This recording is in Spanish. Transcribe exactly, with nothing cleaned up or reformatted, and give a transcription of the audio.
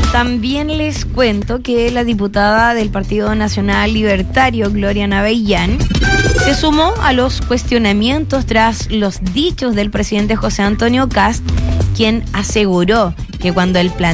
También les cuento que la diputada del Partido Nacional Libertario, Gloria Navellán, se sumó a los cuestionamientos tras los dichos del presidente José Antonio Kast, quien aseguró que cuando el plan